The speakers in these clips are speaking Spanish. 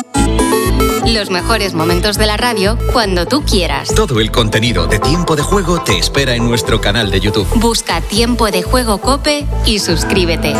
Los mejores momentos de la radio cuando tú quieras. Todo el contenido de Tiempo de Juego te espera en nuestro canal de YouTube. Busca Tiempo de Juego COPE y suscríbete.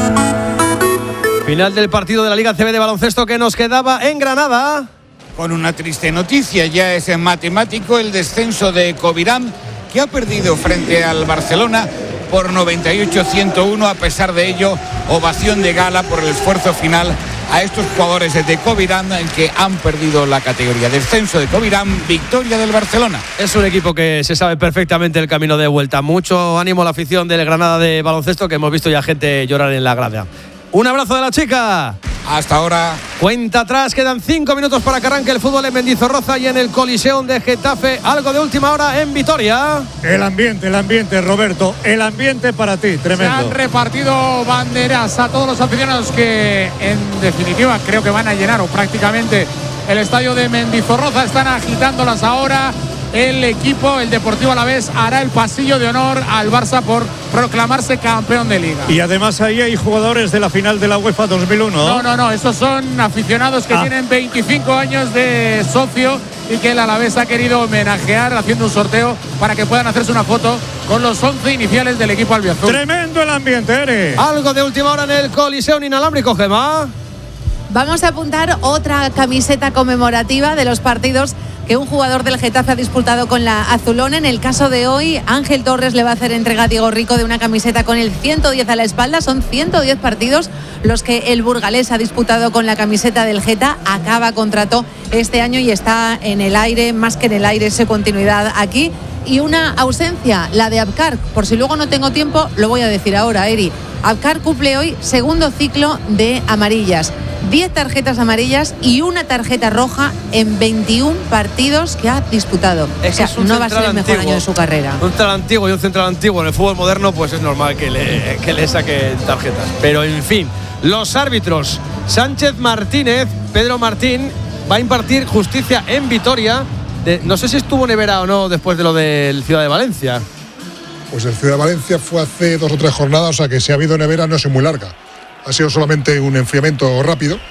Final del partido de la Liga CB de baloncesto que nos quedaba en Granada. Con una triste noticia, ya es matemático el descenso de Covirán, que ha perdido frente al Barcelona por 98-101. A pesar de ello, ovación de gala por el esfuerzo final a estos jugadores de Covirán que han perdido la categoría. Descenso de Covirán, victoria del Barcelona. Es un equipo que se sabe perfectamente el camino de vuelta. Mucho ánimo a la afición del Granada de baloncesto, que hemos visto ya gente llorar en la grada. Un abrazo de la chica. Hasta ahora. Cuenta atrás, quedan 5 minutos para que arranque el fútbol en Mendizorroza y en el Coliseum de Getafe. Algo de última hora en Vitoria. El ambiente, Roberto. El ambiente para ti, tremendo. Se han repartido banderas a todos los aficionados que, en definitiva, creo que van a llenar o prácticamente el estadio de Mendizorroza. Están agitándolas ahora. El equipo, el Deportivo Alavés, hará el pasillo de honor al Barça por proclamarse campeón de Liga. Y además ahí hay jugadores de la final de la UEFA 2001. No, esos son aficionados que tienen 25 años de socio y que el Alavés ha querido homenajear haciendo un sorteo para que puedan hacerse una foto con los 11 iniciales del equipo albiazul. Tremendo el ambiente, Ere. Algo de última hora en el Coliseum inalámbrico, Gemma. Vamos a apuntar otra camiseta conmemorativa de los partidos que un jugador del Getafe ha disputado con la azulona. En el caso de hoy, Ángel Torres le va a hacer entrega a Diego Rico de una camiseta con el 110 a la espalda. Son 110 partidos los que el burgalés ha disputado con la camiseta del Geta. Acaba contrato este año y está en el aire, más que en el aire, esa continuidad aquí. Y una ausencia, la de Abkar. Por si luego no tengo tiempo, lo voy a decir ahora, Eri. Abkar cumple hoy segundo ciclo de amarillas. 10 tarjetas amarillas y una tarjeta roja en 21 partidos que ha disputado. O sea, no va a ser el mejor año de su carrera. Un central antiguo y un central antiguo en el fútbol moderno, pues es normal que le saquen tarjetas. Pero en fin, los árbitros. Sánchez Martínez, Pedro Martín, va a impartir justicia en Vitoria. No sé si estuvo Nevera o no después de lo del Ciudad de Valencia. Pues el Ciudad de Valencia fue hace 2 o 3 jornadas, o sea que si ha habido nevera no es muy larga. Ha sido solamente un enfriamiento rápido,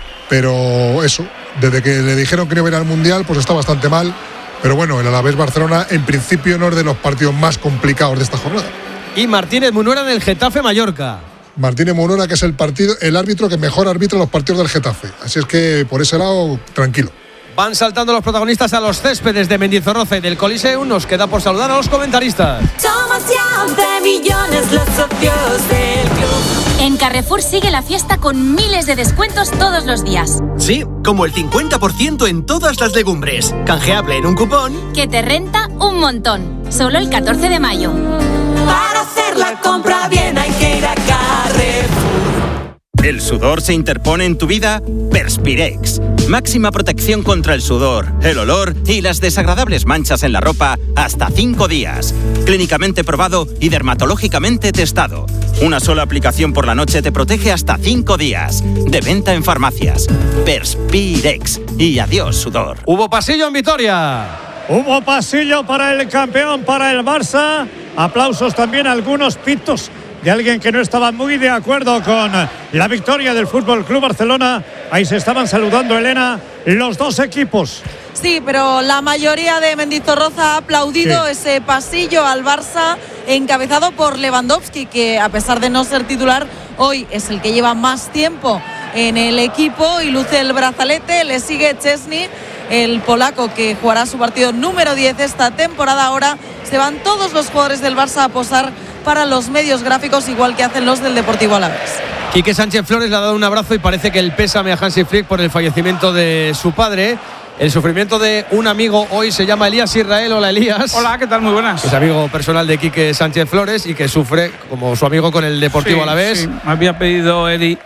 pero eso, desde que le dijeron que no iba a ir al Mundial, pues está bastante mal. Pero bueno, el Alavés Barcelona en principio no es de los partidos más complicados de esta jornada. Y Martínez Munuera en el Getafe Mallorca. Martínez Munuera, que es el árbitro que mejor arbitra los partidos del Getafe. Así es que por ese lado, tranquilo. Van saltando los protagonistas a los céspedes de Mendizorroza y del Coliseum. Nos queda por saludar a los comentaristas. Somos ya de millones los socios del club. En Carrefour sigue la fiesta con miles de descuentos todos los días. Sí, como el 50% en todas las legumbres. Canjeable en un cupón que te renta un montón. Solo el 14 de mayo. Para hacer la compra bien hay que ir a Carrefour. ¿El sudor se interpone en tu vida? Perspirex. Máxima protección contra el sudor, el olor y las desagradables manchas en la ropa hasta 5 días. Clínicamente probado y dermatológicamente testado. Una sola aplicación por la noche te protege hasta 5 días. De venta en farmacias. Perspirex. Y adiós, sudor. Hubo pasillo en Vitoria. Hubo pasillo para el campeón, para el Barça. Aplausos también a algunos pitos de alguien que no estaba muy de acuerdo con la victoria del Fútbol Club Barcelona. Ahí se estaban saludando, Elena, los dos equipos. Sí, pero la mayoría de Mendizorroza ha aplaudido ese pasillo al Barça encabezado por Lewandowski, que a pesar de no ser titular, hoy es el que lleva más tiempo en el equipo y luce el brazalete. Le sigue Szczesny, el polaco, que jugará su partido número 10 esta temporada. Ahora se van todos los jugadores del Barça a posar para los medios gráficos, igual que hacen los del Deportivo Alavés. Quique Sánchez Flores le ha dado un abrazo y parece que el pésame a Hansi Flick por el fallecimiento de su padre. El sufrimiento de un amigo hoy se llama Elías Israel. Hola, Elías. Hola, ¿qué tal? Muy buenas. Es amigo personal de Quique Sánchez Flores y que sufre como su amigo con el Deportivo Alavés. Sí. Me había pedido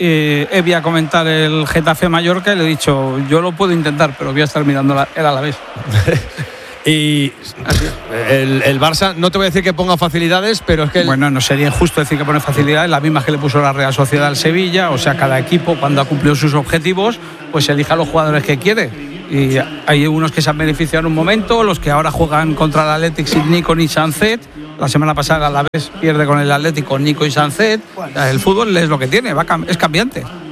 Evi a comentar el Getafe Mallorca y le he dicho, yo lo puedo intentar, pero voy a estar mirando el Alavés. Y el Barça, no te voy a decir que ponga facilidades, pero es que... Bueno, no sería injusto decir que pone facilidades, las mismas que le puso la Real Sociedad al Sevilla. O sea, cada equipo, cuando ha cumplido sus objetivos, pues elija a los jugadores que quiere. Y hay unos que se han beneficiado en un momento, los que ahora juegan contra el Athletic sin Nico ni Sancet. La semana pasada la vez pierde con el Atlético Nico y Sancet. El fútbol es lo que tiene, es cambiante.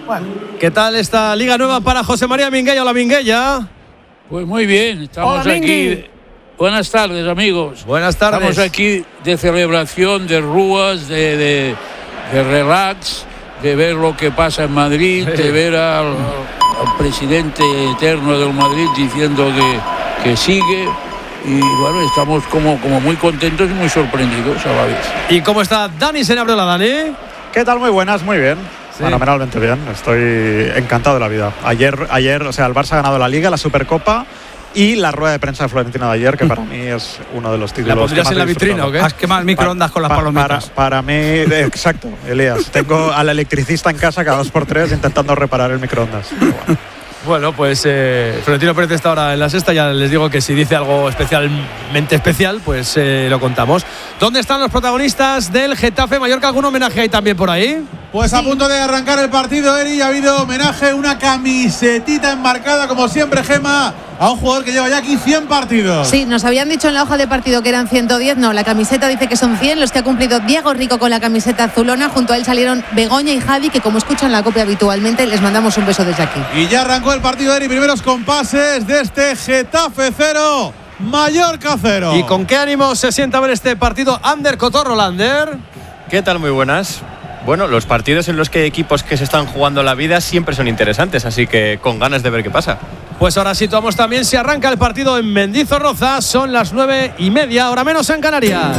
Bueno, ¿qué tal esta liga nueva para José María Minguella? Hola, Minguella. Pues muy bien, estamos aquí. Buenas tardes, amigos. Buenas tardes. Estamos aquí de celebración, de rúas, de relax, de ver lo que pasa en Madrid, de ver al presidente eterno del Madrid diciendo que sigue. Y bueno, estamos como muy contentos y muy sorprendidos a la vez. ¿Y cómo está Dani Senabriola, Dani? ¿Qué tal? Muy buenas, muy bien. Sí. Fenomenalmente bien, estoy encantado de la vida. Ayer, o sea, el Barça ha ganado la Liga, la Supercopa y la rueda de prensa de Florentino de ayer, que para mí es uno de los títulos. ¿La pondrías en la vitrina o qué? Has quemado el microondas con las palomitas. Para mí, exacto, Elías. Tengo al electricista en casa cada 2x3 intentando reparar el microondas. Bueno, pues Florentino Pérez está ahora en la sexta. Ya les digo que si dice algo especialmente especial, pues lo contamos. ¿Dónde están los protagonistas del Getafe Mallorca? ¿Algún homenaje hay también por ahí? Pues a punto de arrancar el partido, Eri, ha habido homenaje, una camisetita enmarcada, como siempre, Gema, a un jugador que lleva ya aquí 100 partidos. Sí, nos habían dicho en la hoja de partido que eran 110, no, la camiseta dice que son 100, los que ha cumplido Diego Rico con la camiseta azulona. Junto a él salieron Begoña y Javi, que como escuchan la copia habitualmente, les mandamos un beso desde aquí. Y ya arrancó el partido, Eri, primeros compases de este Getafe 0, Mallorca 0. ¿Y con qué ánimo se sienta a ver este partido? Ander Cotorro, Lander. ¿Qué tal? Muy buenas. Bueno, los partidos en los que hay equipos que se están jugando la vida siempre son interesantes, así que con ganas de ver qué pasa. Pues ahora situamos también si arranca el partido en Mendizorroza. Son las 9:30, hora menos en Canarias.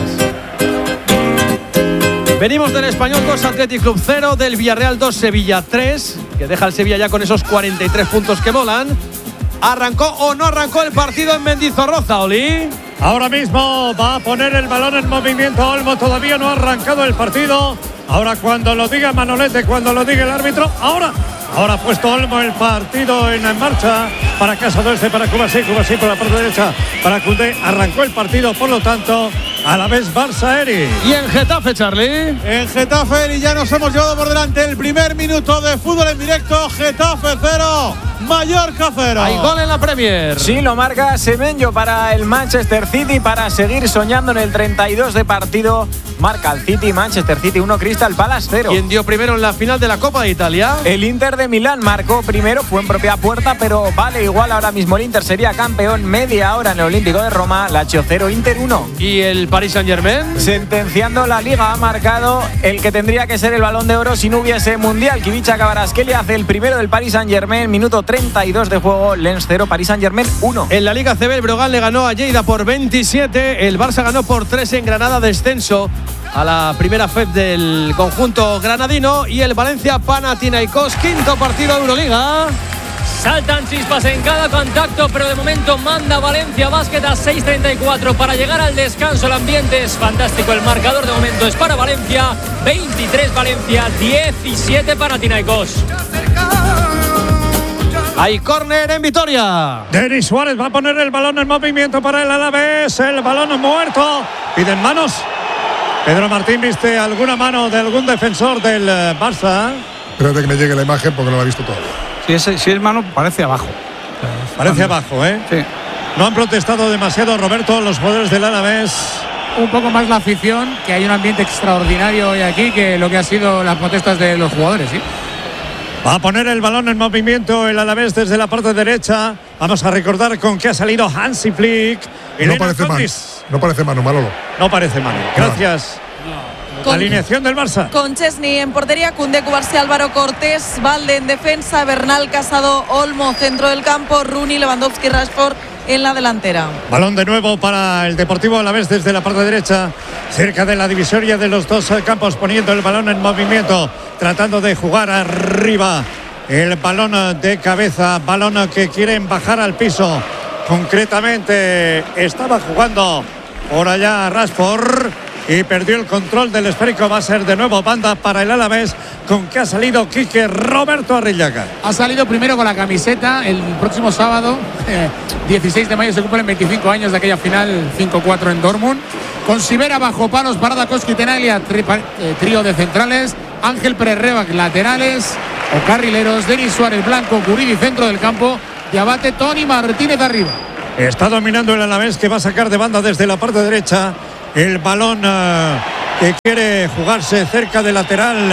Venimos del Español 2, Athletic Club 0, del Villarreal 2, Sevilla 3, que deja el Sevilla ya con esos 43 puntos que volan. ¿Arrancó o no arrancó el partido en Mendizorroza, Oli? Ahora mismo va a poner el balón en movimiento Olmo, todavía no ha arrancado el partido. Ahora cuando lo diga Manolete, cuando lo diga el árbitro, ahora ha puesto Olmo el partido en marcha para Casado Este, para Cubasí por la parte derecha, para Koundé. Arrancó el partido, por lo tanto, a la vez Barça, Eri. ¿Y en Getafe, Charlie? En Getafe, Eri, ya nos hemos llevado por delante el primer minuto de fútbol en directo. Getafe 0, Mallorca 0. Hay gol en la Premier. Sí, lo marca Semenyo para el Manchester City para seguir soñando en el 32 de partido. Marca el City, Manchester City 1, Crystal Palace 0. ¿Quién dio primero en la final de la Copa de Italia? El Inter de Milán marcó primero, fue en propia puerta, pero vale igual, ahora mismo el Inter sería campeón. Media hora en el Olímpico de Roma, Lazio 0, Inter 1. ¿Y el Paris Saint-Germain? Sentenciando la Liga, ha marcado el que tendría que ser el Balón de Oro si no hubiese Mundial. Kvicha Kvaratskhelia hace el primero del Paris Saint-Germain, minuto 32 de juego, Lens 0, Paris Saint-Germain 1. En la Liga CB, el Brogan le ganó a Lleida por 27, el Barça ganó por 3 en Granada, descenso a la primera FEP del conjunto granadino. Y el Valencia Panathinaikos, quinto partido de Euroliga. Saltan chispas en cada contacto, pero de momento manda Valencia Basket a 6:34 para llegar al descanso. El ambiente es fantástico, el marcador de momento es para Valencia, 23 Valencia, 17 Panathinaikos. Hay córner en Vitoria. Denis Suárez va a poner el balón en movimiento para el Alavés, el balón muerto, piden manos. Pedro Martín, ¿viste alguna mano de algún defensor del Barça? Espérate que me llegue la imagen porque no la he visto todavía. Si es mano, parece abajo. Parece abajo, ¿eh? Sí. No han protestado demasiado, Roberto, los jugadores del Alavés. Un poco más la afición, que hay un ambiente extraordinario hoy aquí que lo que ha sido las protestas de los jugadores, ¿sí? Va a poner el balón en movimiento el Alavés desde la parte derecha. Vamos a recordar con qué ha salido Hansi Flick. No parece mano. No parece mano, Manolo. No parece mano. Gracias. Alineación del Barça. Con Chesney en portería, Koundé, Cubarsí, Álvaro, Cortés, Valde en defensa, Bernal, Casado, Olmo, centro del campo, Rooney, Lewandowski, Rashford en la delantera. Balón de nuevo para el Deportivo Alavés desde la parte derecha, cerca de la divisoria de los dos campos, poniendo el balón en movimiento, tratando de jugar arriba. El balón de cabeza, balón que quieren bajar al piso. Concretamente estaba jugando por allá Rashford y perdió el control del esférico. Va a ser de nuevo banda para el Alavés, con que ha salido Quique Roberto Arrillaga. Ha salido primero con la camiseta. El próximo sábado 16 de mayo se cumplen 25 años de aquella final 5-4 en Dortmund. Con Sivera bajo palos, Parada, Koski, Tenaglia, trío de centrales, Ángel Pérez Rebac laterales o carrileros, Denis Suárez Blanco, Guridi centro del campo, Diabate, Tony Martínez arriba. Está dominando el Alavés, que va a sacar de banda desde la parte derecha el balón que quiere jugarse cerca del lateral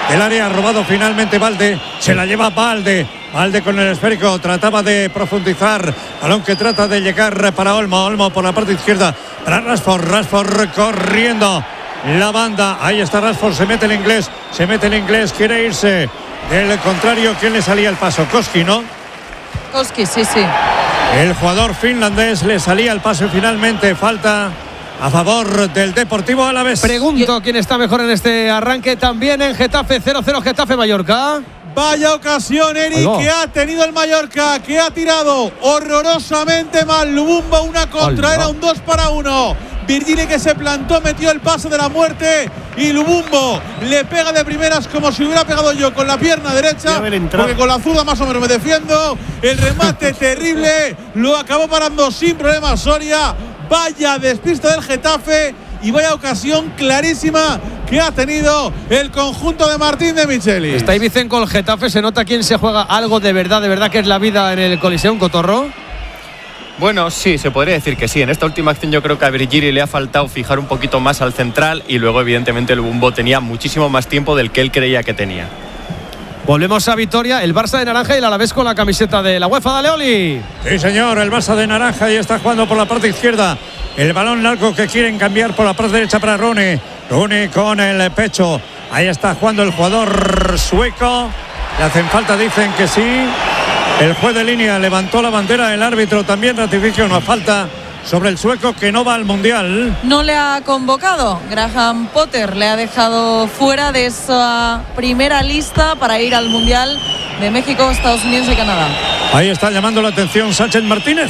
del área. Ha robado finalmente Valde. Se la lleva Valde. Valde con el esférico. Trataba de profundizar. Balón que trata de llegar para Olmo. Olmo por la parte izquierda. Para Rashford. Rashford corriendo la banda. Ahí está Rashford. Se mete el inglés. Quiere irse. Del contrario, ¿quién le salía el paso? Koski, ¿no? Koski, sí. El jugador finlandés le salía el paso y finalmente falta a favor del Deportivo Alavés. Pregunto quién está mejor en este arranque también en Getafe 0-0 Getafe Mallorca. Vaya ocasión, Eric, que ha tenido el Mallorca, que ha tirado horrorosamente mal. Lubumbo, una contra, era un 2-1. Virgili que se plantó, metió el pase de la muerte y Lubumbo le pega de primeras como si hubiera pegado yo con la pierna derecha, porque con la zurda más o menos me defiendo. El remate terrible, lo acabó parando sin problemas Soria. Vaya despista del Getafe y vaya ocasión clarísima que ha tenido el conjunto de Martín de Michelis. Está ahí Vicen con el Getafe, se nota quién se juega algo de verdad que es la vida en el Coliseum, Cotorro. Bueno, sí, se podría decir que sí. En esta última acción yo creo que a Virgili le ha faltado fijar un poquito más al central y luego evidentemente el Lubumbo tenía muchísimo más tiempo del que él creía que tenía. Volvemos a Vitoria, el Barça de naranja y el Alavés con la camiseta de la UEFA. Dale, Oli. Sí, señor, el Barça de naranja y está jugando por la parte izquierda. El balón largo que quieren cambiar por la parte derecha para Rooney. Rooney con el pecho. Ahí está jugando el jugador sueco. Le hacen falta, dicen que sí. El juez de línea levantó la bandera, el árbitro también ratifica una falta sobre el sueco que no va al Mundial. No le ha convocado. Graham Potter le ha dejado fuera de esa primera lista para ir al Mundial de México, Estados Unidos y Canadá. Ahí está llamando la atención Sánchez Martínez.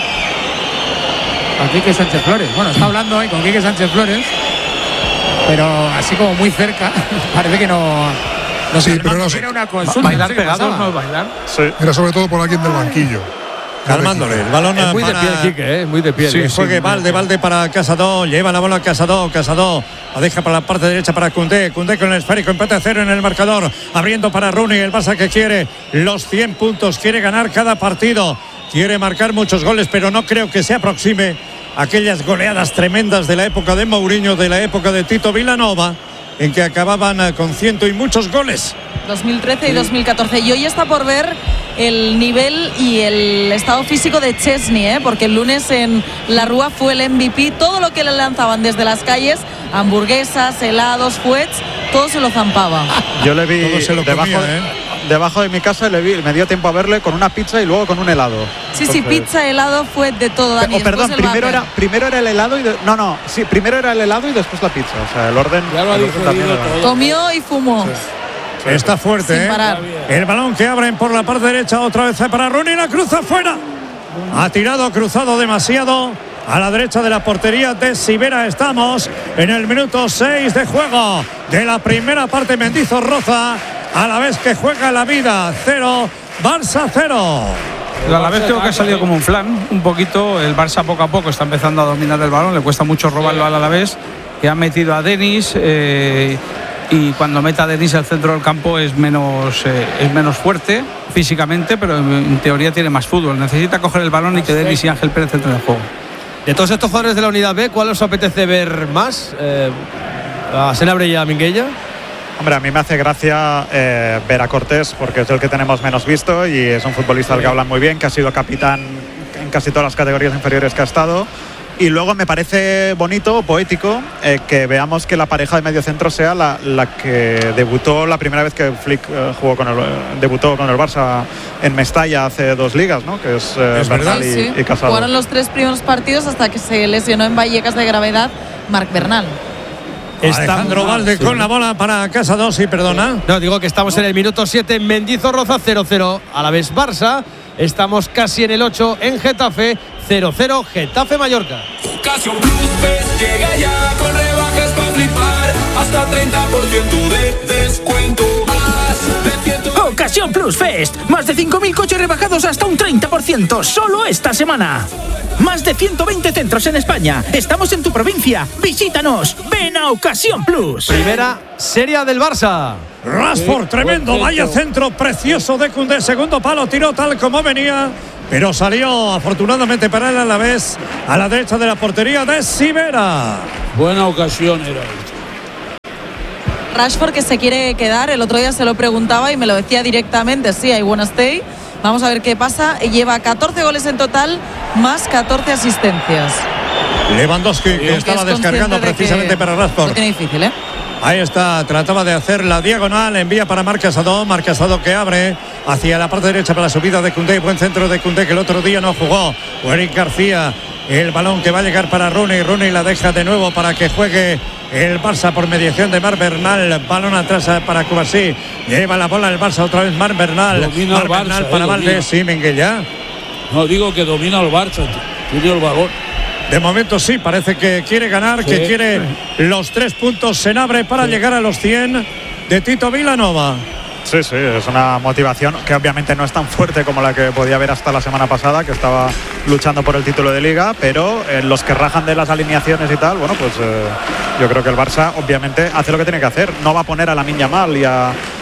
A Quique Sánchez Flores. Bueno, está hablando ahí con Quique Sánchez Flores, pero así como muy cerca. Parece que no sí, pero no sé. Era una consulta. Bailar pegados, no bailar. Sí. Era sobre todo por aquí en el banquillo. Calmándole, el balón es muy para... de piel, Quique, muy de piel. Sí, juegue Valde para Casado, lleva la bola a Casado, la deja para la parte derecha para Koundé con el esférico, empate a 0 en el marcador, abriendo para Rooney, el Barça que quiere los 100 puntos, quiere ganar cada partido, quiere marcar muchos goles, pero no creo que se aproxime a aquellas goleadas tremendas de la época de Mourinho, de la época de Tito Vilanova, en que acababan con 100 y muchos goles. 2013 y 2014. Y hoy está por ver el nivel y el estado físico de Chesney, porque el lunes en la Rúa fue el MVP. Todo lo que le lanzaban desde las calles, hamburguesas, helados, fuets, todo se lo zampaba. Yo le vi debajo de mi casa, me dio tiempo a verle con una pizza y luego con un helado. Sí, pizza, helado, fue de todo, Dani. Perdón, primero era el helado primero era el helado y después la pizza. O sea, el orden. Ya lo ha digerido todo. Comió y fumó. Sí. Está fuerte, sin parar. El balón que abren por la parte derecha otra vez para Rooney, la cruza fuera. Ha cruzado demasiado a la derecha de la portería de Sivera. Estamos en el minuto 6 de juego de la primera parte. Mendizorroza, a la vez que juega la vida, 0, Barça 0. A la vez creo que ha salido como un flan, un poquito. El Barça poco a poco está empezando a dominar el balón, le cuesta mucho robarlo al Alavés, que ha metido a Denis. Y cuando meta a Denis al centro del campo es menos fuerte físicamente, pero en teoría tiene más fútbol. Necesita coger el balón y que Denis y Ángel Pérez entren en el juego. De todos estos jugadores de la unidad B, ¿cuál os apetece ver más? ¿A Senabre y a Minguella? Hombre, a mí me hace gracia ver a Cortés, porque es el que tenemos menos visto y es un futbolista al que hablan muy bien, que ha sido capitán en casi todas las categorías inferiores que ha estado. Y luego me parece bonito, poético, que veamos que la pareja de mediocentro sea la que debutó la primera vez que Flick debutó con el Barça en Mestalla hace 2 ligas, ¿no? Que es Bernal y Casado. Jugaron los 3 primeros partidos hasta que se lesionó en Vallecas de gravedad Marc Bernal. Alejandro Valde con la bola para Casado, sí, perdona. No, digo que estamos en el minuto 7 en Mendizorroza, 0-0 a la vez Barça. Estamos casi en el 8 en Getafe, 0-0 Getafe Mallorca. Ocasión Plus Fest llega ya con rebajas para flipar, hasta 30% de descuento. Ocasión Plus Fest, más de 5.000 coches rebajados hasta un 30%, solo esta semana. Más de 120 centros en España. Estamos en tu provincia. Visítanos. Ven a Ocasión Plus. Primera serie del Barça. Rashford, tremendo, vaya centro precioso de Koundé. Segundo palo, tiró tal como venía, pero salió afortunadamente para él a la vez a la derecha de la portería de Sivera. Buena ocasión era Rashford que se quiere quedar. El otro día se lo preguntaba y me lo decía directamente. Sí, I wanna stay. Vamos a ver qué pasa. Lleva 14 goles en total, más 14 asistencias. Lewandowski, que estaba descargando precisamente para Rashford. Lo tiene difícil, ¿eh? Ahí está, trataba de hacer la diagonal, envía para Marc Casado que abre hacia la parte derecha para la subida de Koundé, buen centro de Koundé que el otro día no jugó. Eric García, el balón que va a llegar para Rooney la deja de nuevo para que juegue el Barça por mediación de Marc Bernal, balón atrás para Cubarsí, lleva la bola el Barça otra vez Marc Bernal, domina el Barça, para Valdés, sí, Minguella. No, digo que domina el Barça, tiene el balón. De momento sí, parece que quiere ganar, sí, que quiere los 3 puntos en abre para llegar a los 100 de Tito Vilanova. Sí, es una motivación que obviamente no es tan fuerte como la que podía haber hasta la semana pasada, que estaba luchando por el título de Liga, pero los que rajan de las alineaciones y tal, bueno, pues yo creo que el Barça obviamente hace lo que tiene que hacer. No va a poner a Lamine Yamal y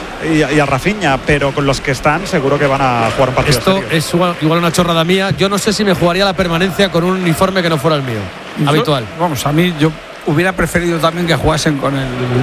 a Rafinha, pero con los que están seguro que van a jugar un partido Esto serio. Es igual una chorrada mía. Yo no sé si me jugaría la permanencia con un uniforme que no fuera el mío, habitual. Vamos, a mí yo hubiera preferido también que jugasen con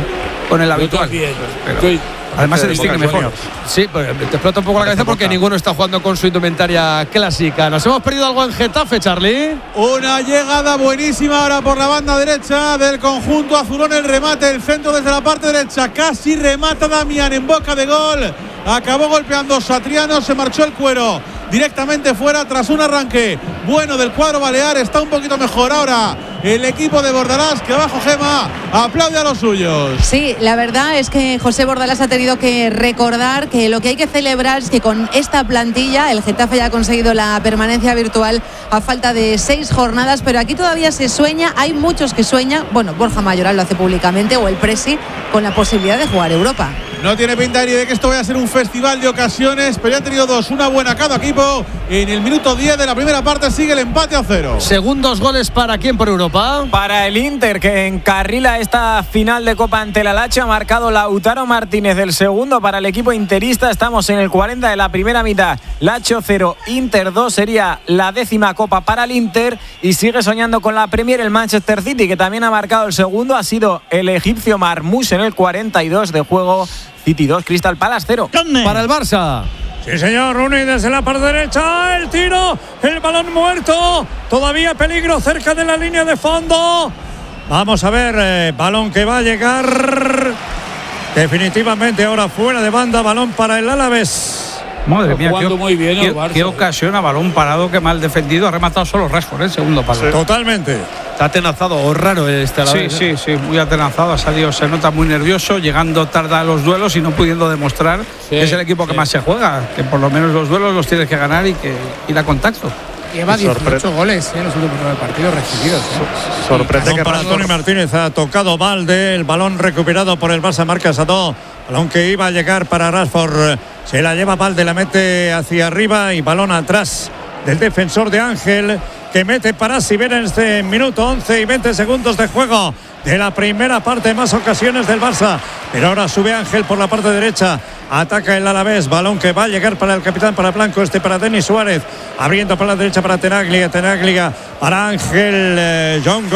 el habitual. Además se distingue mejor. Sí, pues te explota un poco la cabeza porque ninguno está jugando con su indumentaria clásica. ¿Nos hemos perdido algo en Getafe, Charlie? Una llegada buenísima ahora por la banda derecha del conjunto azulón. El remate, el centro desde la parte derecha. Casi remata Damián en boca de gol. Acabó golpeando Satriano, se marchó el cuero directamente fuera tras un arranque bueno del cuadro balear. Está un poquito mejor ahora el equipo de Bordalás, que abajo Gema aplaude a los suyos. Sí, la verdad es que José Bordalás ha tenido que recordar que lo que hay que celebrar es que con esta plantilla el Getafe ya ha conseguido la permanencia virtual a falta de 6 jornadas, pero aquí todavía se sueña, hay muchos que sueñan, bueno, Borja Mayoral lo hace públicamente, o el Presi, con la posibilidad de jugar Europa. No tiene pinta ni de que esto vaya a ser un festival de ocasiones, pero ya han tenido 2, una buena cada equipo. En el minuto 10 de la primera parte sigue el empate a 0. Segundos goles para quién por Europa. Para el Inter, que encarrila esta final de Copa ante la Lazio, ha marcado Lautaro Martínez, el segundo para el equipo interista. Estamos en el 40 de la primera mitad. Lazio 0, Inter 2, sería la 10ª Copa para el Inter, y sigue soñando con la Premier el Manchester City, que también ha marcado el segundo. Ha sido el egipcio Marmoush en el 42 de juego. City 2, Crystal Palace 0. Para el Barça. Sí, señor, Rooney desde la parte derecha, el tiro, el balón muerto, todavía peligro cerca de la línea de fondo. Vamos a ver, balón que va a llegar definitivamente ahora fuera de banda, balón para el Alavés. Madre mía, muy bien el Barça, qué ocasión a balón parado, que mal defendido, ha rematado solo Rashford el segundo palo. Sí. Totalmente. Está atenazado o raro este Alavés. Sí, muy atenazado, ha salido, se nota muy nervioso, llegando tarde a los duelos y no pudiendo demostrar que es el equipo que más se juega, que por lo menos los duelos los tienes que ganar y que ir a contacto. Lleva 18 goles en los últimos 9 partidos recibidos. Sorprende que para Antonio Martínez ha tocado Valde, el balón recuperado por el Barça, Marc Casado, balón que iba a llegar para Rashford, se la lleva Valde, la mete hacia arriba y balón atrás del defensor de Ángel, que mete para Sivera en este minuto 11 y 20 segundos de juego de la primera parte. Más ocasiones del Barça, pero ahora sube Ángel por la parte derecha, ataca el Alavés, balón que va a llegar para el capitán, para Blanco, para Denis Suárez, abriendo para la derecha para Tenaglia para Ángel, John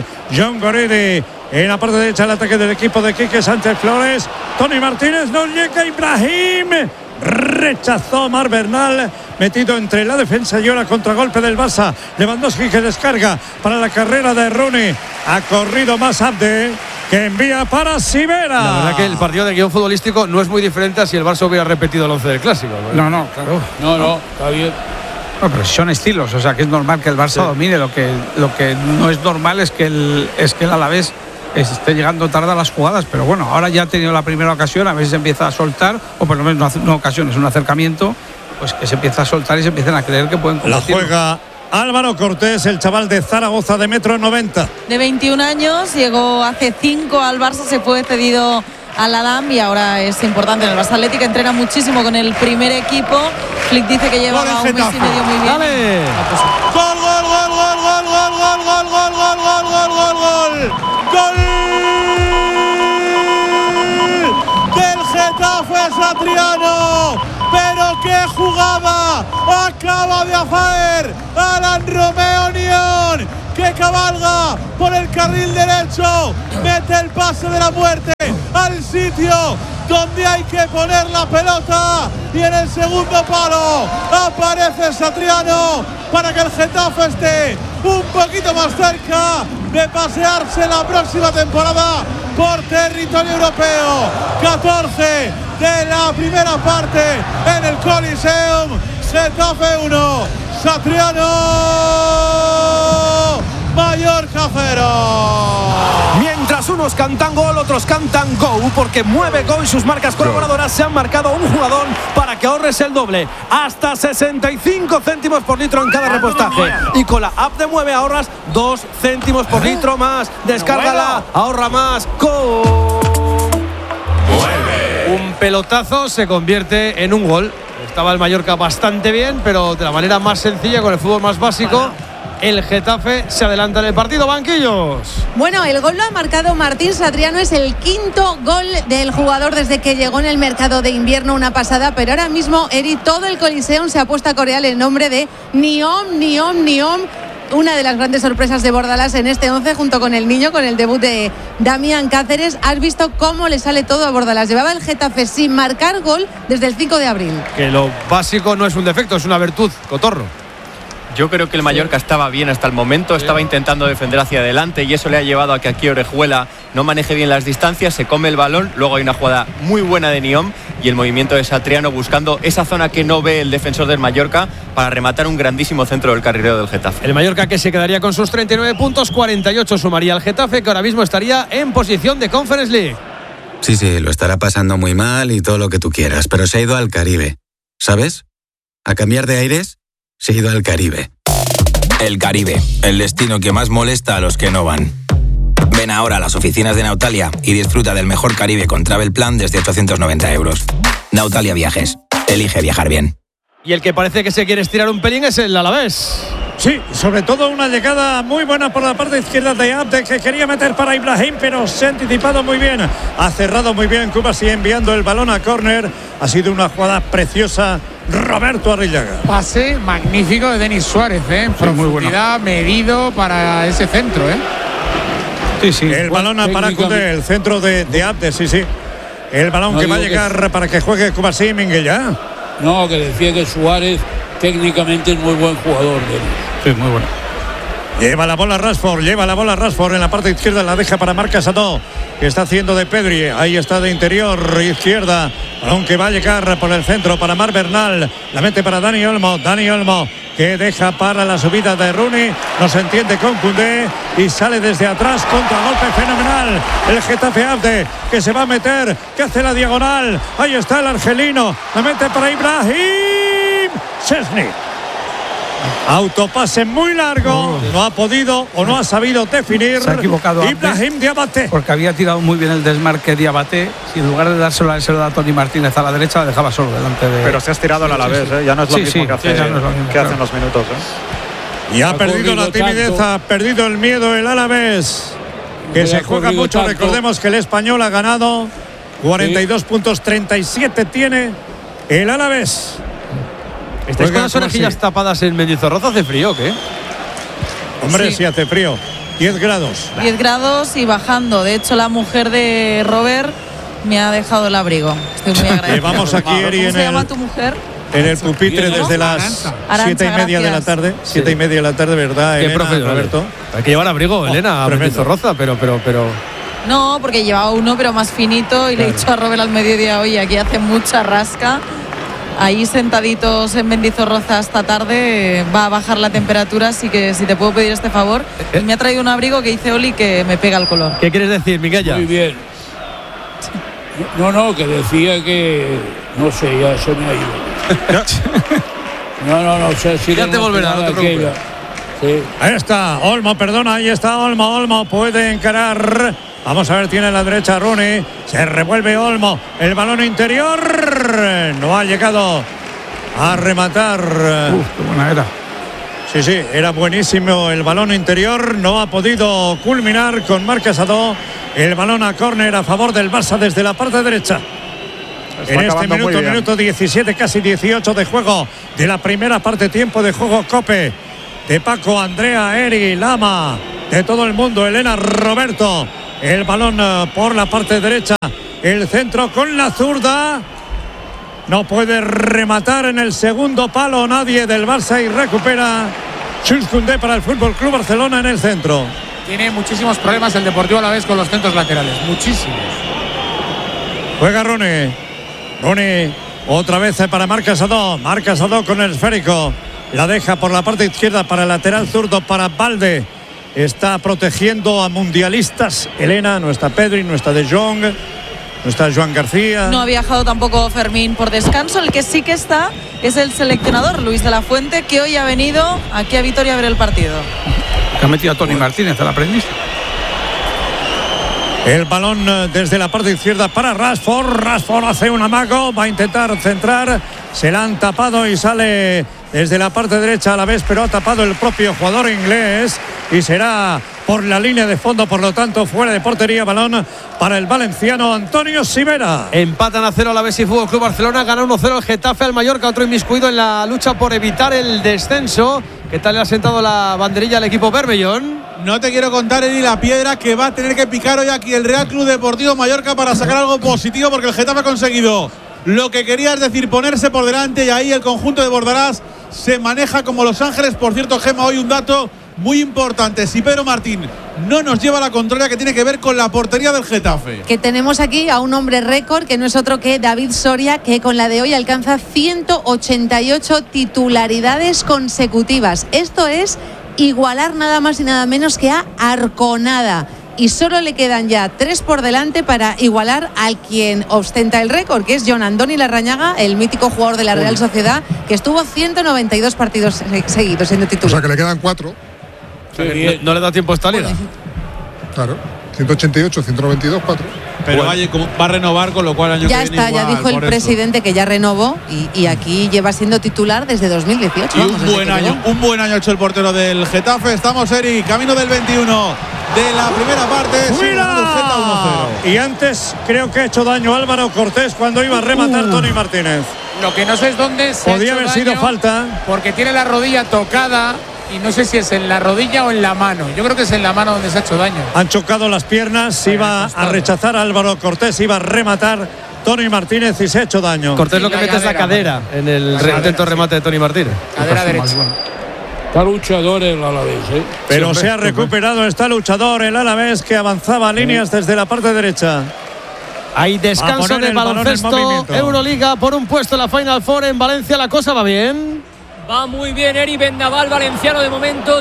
Goridi en la parte derecha, el ataque del equipo de Quique Sánchez Flores. Tony Martínez, no llega Ibrahim, rechazó Marc Bernal, metido entre la defensa y ahora contragolpe del Barça. Lewandowski que descarga para la carrera de Rooney, ha corrido más Abde, que envía para Sivera. La verdad que el partido de guión futbolístico no es muy diferente a si el Barça hubiera repetido el 11 del Clásico, ¿no? No, claro. No, está bien. No, pero son estilos, o sea que es normal que el Barça domine. Lo que no es normal es que el Alavés esté llegando tarde a las jugadas, pero bueno, ahora ya ha tenido la primera ocasión, a ver si se empieza a soltar, o por lo menos no ocasiones, un acercamiento, pues que se empieza a soltar y se empiezan a creer que pueden competir. La juega Álvaro Cortés, el chaval de Zaragoza de 1,90 m. De 21 años, llegó hace 5 al Barça, se fue cedido al Adam y ahora es importante en el Barça Atlético, entrena muchísimo con el primer equipo. Flick dice que lleva un mes y medio muy bien. ¡Dale! ¡Gol, gol, gol, gol, gol, gol, gol, gol, gol, gol, gol, gol, gol, gol! ¡Gol! ¡Del Getafe Satriano! ¡Pero qué jugada acaba de hacer Alan Romeo Unión! ¡Que cabalga por el carril derecho! ¡Mete el pase de la muerte! al sitio donde hay que poner la pelota, y en el segundo palo aparece Satriano para que el Getafe esté un poquito más cerca de pasearse la próxima temporada por territorio europeo. 14 de la primera parte en el Coliseum. Getafe 1, Satriano, Mallorca 0. Mientras unos cantan gol, otros cantan go, porque Mueve Go y sus marcas colaboradoras se han marcado un jugador para que ahorres el doble, hasta 65 céntimos por litro en cada repostaje. Y con la app de Mueve ahorras 2 céntimos por litro más. Descárgala, ahorra más. Go. Un pelotazo se convierte en un gol. Estaba el Mallorca bastante bien, pero de la manera más sencilla, con el fútbol más básico. El Getafe se adelanta en el partido. Banquillos. Bueno, el gol lo ha marcado Martín Satriano. Es el quinto gol del jugador desde que llegó en el mercado de invierno, una pasada. Pero ahora mismo, Eri, todo el Coliseum se ha puesto a corear el nombre de Niom. Una de las grandes sorpresas de Bordalás en este 11, junto con el niño, con el debut de Damián Cáceres. Has visto cómo le sale todo a Bordalás. Llevaba el Getafe sin marcar gol desde el 5 de abril. Que lo básico no es un defecto, es una virtud, Cotorro. Yo creo que el Mallorca estaba bien hasta el momento, estaba intentando defender hacia adelante, y eso le ha llevado a que aquí Orejuela no maneje bien las distancias, se come el balón. Luego hay una jugada muy buena de Niom y el movimiento de Satriano buscando esa zona que no ve el defensor del Mallorca para rematar un grandísimo centro del carrilero del Getafe. El Mallorca, que se quedaría con sus 39 puntos, 48 sumaría al Getafe, que ahora mismo estaría en posición de Conference League. Sí, lo estará pasando muy mal y todo lo que tú quieras, pero se ha ido al Caribe, ¿sabes? A cambiar de aires, se ha ido al Caribe. El Caribe, el destino que más molesta a los que no van. Ven ahora a las oficinas de Nautalia y disfruta del mejor Caribe con Travel Plan desde 890 euros. Nautalia Viajes. Elige viajar bien. Y el que parece que se quiere estirar un pelín es el Alavés. Sí, sobre todo una llegada muy buena por la parte izquierda de Abde, que quería meter para Ibrahim, pero se ha anticipado muy bien. Ha cerrado muy bien Cuba, sigue enviando el balón a córner. Ha sido una jugada preciosa. Roberto Arrillaga. Pase magnífico de Denis Suárez, en profundidad, medido para ese centro, Sí. El balón para Koundé, el centro de Abde, sí. El balón que va a llegar para que juegue Cuba, sí, Minguella. No, que decía que Suárez técnicamente es muy buen jugador. Sí, muy bueno. Lleva la bola Rashford en la parte izquierda, la deja para Marc Asató, que está haciendo de Pedri. Ahí está de interior izquierda, aunque va a llegar por el centro para Marc Bernal, la mete para Dani Olmo, que deja para la subida de Rooney, no se entiende con Koundé y sale desde atrás, contragolpe fenomenal el Getafe. Abde, que se va a meter, que hace la diagonal, ahí está el argelino, la mete para Ibrahim Szczesny. Autopase muy largo, no ha podido o no ha sabido definir. Se ha equivocado Ibrahim Diabaté, porque había tirado muy bien el desmarque Diabaté. Si en lugar de dárselo a él, se lo da a Tony Martínez a la derecha, la dejaba solo delante de. Pero se ha estirado el Alavés, ya no es lo mismo que hace, hace unos minutos. Y ha perdido la timidez, ha perdido el miedo el Alavés, que se juega mucho. Tanto. Recordemos que el Español ha ganado 42 puntos, 37 tiene el Alavés. ¿Estáis con las orejillas tapadas en Mendizorroza? ¿Hace frío o qué? Hombre, sí hace frío. 10 grados. 10 grados y bajando. De hecho, la mujer de Robert me ha dejado el abrigo. Estoy muy agradecida. Llevamos aquí, Eri, ¿Cómo se llama tu mujer? En el pupitre desde las 7:30 de la tarde. 7:30 de la tarde, ¿verdad, Elena, Roberto? Hay que llevar abrigo, Elena, a Mendizorroza, pero... No, porque llevaba uno, pero más finito, y le he dicho a Robert al mediodía, oye, aquí hace mucha rasca. Ahí sentaditos en Mendizorroza esta tarde va a bajar la temperatura, así que si te puedo pedir este favor. Y me ha traído un abrigo que dice Oli que me pega el color. ¿Qué quieres decir, Miguel? Muy bien. No, que decía que no sé, ya se me ha ido. no, o sea, si ya te volverá, no te preocupes. Sí. Ahí está Olmo, perdona, ahí está Olmo puede encarar. Vamos a ver, tiene a la derecha Rooney, se revuelve Olmo, el balón interior, no ha llegado a rematar. Qué buena era. Sí, era buenísimo el balón interior, no ha podido culminar con Marc Asató. El balón a córner a favor del Barça desde la parte derecha. En este minuto 17, casi 18 de juego de la primera parte, tiempo de juego Cope. De Paco, Andrea, Eri, Lama, de todo el mundo, Elena, Roberto. El balón por la parte derecha el centro con la zurda. No puede rematar en el segundo palo nadie del Barça y recupera Jules Koundé para el Fútbol Club Barcelona en el centro. Tiene muchísimos problemas el Deportivo Alavés con los centros laterales, muchísimos. Juega Rooney. Rooney otra vez para Marc Casado. Marc Casado con el esférico. La deja por la parte izquierda para el lateral zurdo para Balde. Está protegiendo a mundialistas. Elena, no está Pedri, no está De Jong, no está Joan García. No ha viajado tampoco Fermín por descanso. El que sí que está es el seleccionador Luis de la Fuente, que hoy ha venido aquí a Vitoria a ver el partido. Que ha metido a Toni Martínez, el aprendiz. El balón desde la parte izquierda para Rashford. Rashford hace un amago, va a intentar centrar. Se la han tapado y sale desde la parte derecha a la vez, pero ha tapado el propio jugador inglés y será por la línea de fondo, por lo tanto fuera de portería. Balón para el valenciano Antonio Sivera. Empatan a 0 Alavés y Fútbol Club Barcelona. Gana 1-0 el Getafe al Mallorca, otro inmiscuido en la lucha por evitar el descenso. ¿Qué tal le ha sentado la banderilla al equipo Bermellón? No te quiero contar, Eri, la piedra que va a tener que picar hoy aquí el Real Club Deportivo Mallorca para sacar algo positivo, porque el Getafe ha conseguido lo que quería, es decir, ponerse por delante, y ahí el conjunto de Bordalás se maneja como Los Ángeles. Por cierto, Gemma, hoy un dato muy importante: si Pedro Martín no nos lleva la contraria, que tiene que ver con la portería del Getafe. Que tenemos aquí a un hombre récord, que no es otro que David Soria, que con la de hoy alcanza 188 titularidades consecutivas. Esto es igualar nada más y nada menos que a Arconada. Y solo le quedan ya 3 por delante para igualar al quien ostenta el récord, que es Jon Andoni Larrañaga, el mítico jugador de la Real Sociedad, que estuvo 192 partidos seguidos siendo titular. O sea, que le quedan 4. No le da tiempo a esta liga. Claro, 188, 192, 4. Pero va a renovar, con lo cual año ya que viene está, igual, ya dijo el presidente que ya renovó y aquí lleva siendo titular desde 2018. Y un buen año ha hecho el portero del Getafe. Estamos, Eri, camino del 21 de la primera parte. ¡Mira! Y antes creo que ha hecho daño Álvaro Cortés cuando iba a rematar Toni Martínez. Lo que no sé es dónde se podía haber sido falta, porque tiene la rodilla tocada y no sé si es en la rodilla o en la mano. Yo creo que es en la mano donde se ha hecho daño. Han chocado las piernas, iba a rechazar a Álvaro Cortés, iba a rematar Toni Martínez y se ha hecho daño. Cortés lo que mete es la cadera en el intento remate de Toni Martínez. Cadera derecha. Está luchador el Alavés, ¿eh? Pero se ha recuperado, está luchador el Alavés, que avanzaba líneas desde la parte derecha. Hay descanso de baloncesto Euroliga por un puesto en la Final Four en Valencia. La cosa va bien. Va muy bien Eri Vendaval, valenciano de momento,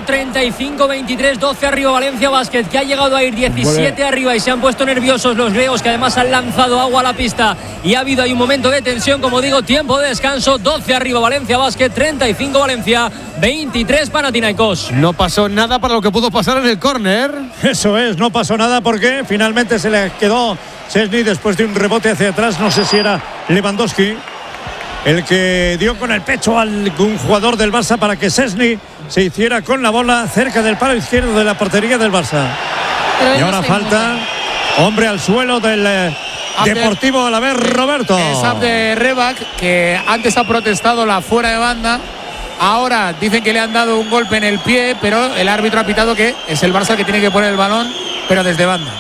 35-23, 12 arriba Valencia Basket, que ha llegado a ir 17 arriba y se han puesto nerviosos los griegos, que además han lanzado agua a la pista y ha habido ahí un momento de tensión, como digo, tiempo de descanso, 12 arriba Valencia Basket, 35 Valencia, 23 Panathinaikos. No pasó nada para lo que pudo pasar en el córner. Eso es, no pasó nada porque finalmente se le quedó Szczesny después de un rebote hacia atrás, no sé si era Lewandowski el que dio con el pecho a algún jugador del Barça para que Szczesny se hiciera con la bola cerca del palo izquierdo de la portería del Barça. Y ahora falta, hombre al suelo del Deportivo Alavés, Roberto. Es Abde Rebac, que antes ha protestado la fuera de banda. Ahora dicen que le han dado un golpe en el pie, pero el árbitro ha pitado que es el Barça que tiene que poner el balón, pero desde banda.